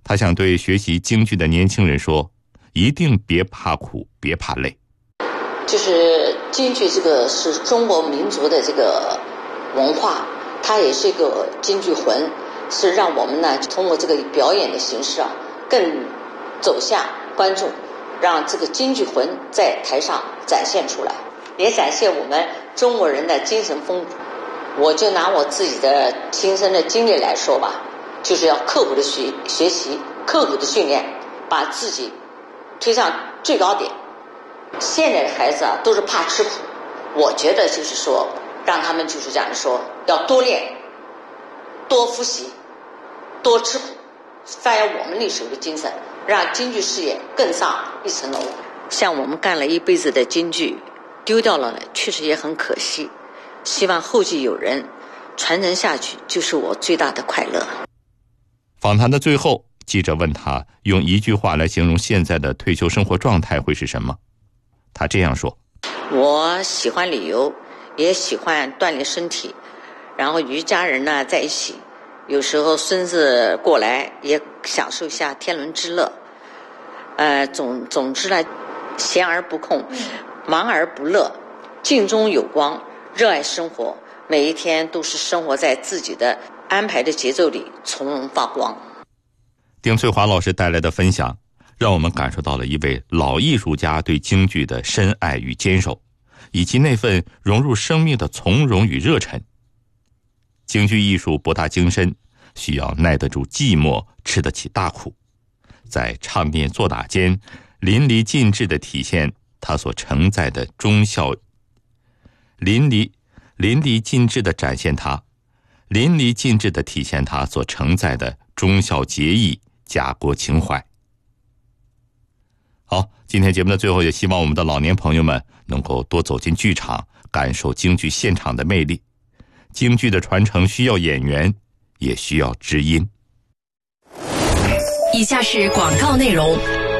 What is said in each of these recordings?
他想对学习京剧的年轻人说，一定别怕苦，别怕累。 就是京剧这个是中国民族的这个文化，它也是一个京剧魂，是让我们呢通过这个表演的形式更走向观众，让这个京剧魂在台上展现出来，也展现我们中国人的精神风骨。我就拿我自己的亲身的经历来说吧，就是要刻苦的学习，刻苦的训练，把自己推上最高点。现在的孩子都是怕吃苦，我觉得就是说让他们就是这样说，要多练，多复习，多吃苦，发扬我们那时候的精神，让京剧事业更上一层楼。像我们干了一辈子的京剧，丢掉了确实也很可惜，希望后继有人传承下去，就是我最大的快乐。 访谈的最后，记者问他用一句话来形容现在的退休生活状态会是什么？他这样说： 我喜欢旅游，也喜欢锻炼身体，然后与家人呢在一起，有时候孙子过来也享受一下天伦之乐。总之呢，闲而不空，忙而不乐，静中有光，热爱生活，每一天都是生活在自己的安排的节奏里，从容发光。 丁翠华老师带来的分享，让我们感受到了一位老艺术家对京剧的深爱与坚守，以及那份融入生命的从容与热忱。京剧艺术博大精深，需要耐得住寂寞，吃得起大苦，在唱念做打间淋漓尽致地体现它所承载的忠孝，淋漓尽致地展现它，淋漓尽致地体现它所承载的忠孝节义、家国情怀。好，今天节目的最后，也希望我们的老年朋友们能够多走进剧场，感受京剧现场的魅力。京剧的传承需要演员，也需要知音。 以下是广告内容。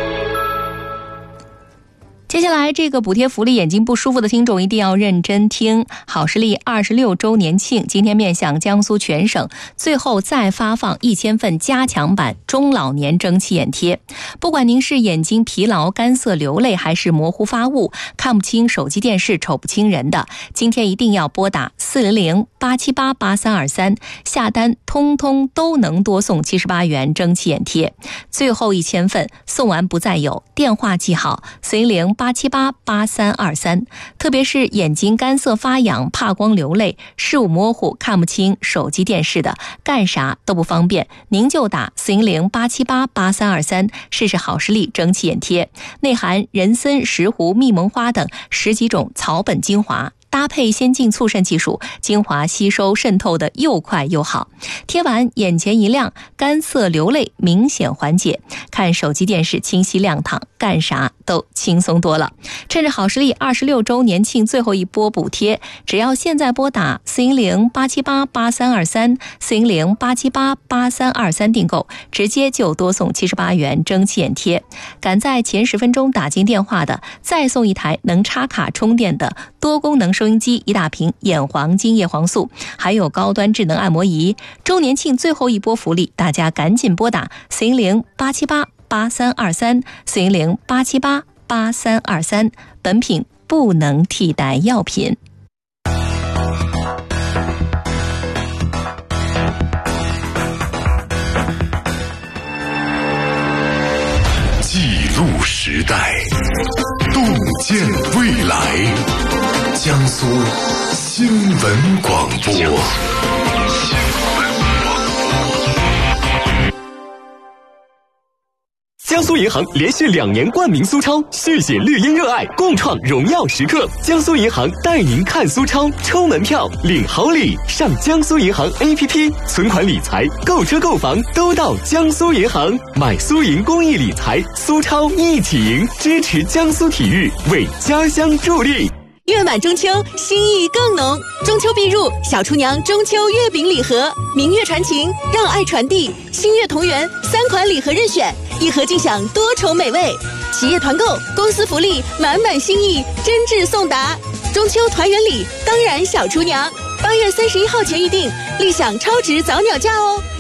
接下来这个补贴福利，眼睛不舒服的听众一定要认真听。好视力26周年庆，今天面向江苏全省，最后再发放1000份加强版中老年蒸汽眼贴。不管您是眼睛疲劳、干涩流泪，还是模糊发雾、看不清手机电视、瞅不清人的，今天一定要拨打400-878-8323，下单通通都能多送78元蒸汽眼贴。最后1000份送完不再有，电话记好410-878-8323。特别是眼睛干涩发痒、怕光流泪、视物模糊、看不清手机电视的，干啥都不方便，您就打410-878-8323，试试好视力蒸汽眼贴，内含人参、石斛、蜜蒙花等10几种草本精华，搭配先进促渗技术，精华吸收渗透的又快又好，贴完眼前一亮，干涩流泪明显缓解，看手机电视清晰亮堂，干啥都轻松多了。趁着好视力26周年庆最后一波补贴，只要现在拨打410-878-8323 410-878-8323订购，直接就多送78元蒸汽眼贴。赶在前10分钟打进电话的，再送一台能插卡充电的多功能收音机、一大瓶眼黄金叶黄素，还有高端智能按摩仪。周年庆最后一波福利，大家赶紧拨打410-878-8323 410-878-8323，本品不能替代药品。 记录时代，洞见未来。江苏新闻广播。 江苏银行连续2年冠名苏超，续写绿茵热爱，共创荣耀时刻。江苏银行带您看苏超，抽门票，领好礼。上江苏银行 APP， 存款理财、购车购房都到江苏银行。买苏银公益理财，苏超一起赢，支持江苏体育，为家乡助力。 月满中秋，心意更浓。中秋必入，小厨娘中秋月饼礼盒，明月传情，让爱传递，星月同源，3款礼盒任选，一盒尽享多重美味。企业团购、公司福利，满满心意，真挚送达。中秋团圆礼，当然小厨娘。8月31号前预定，立享超值早鸟价哦。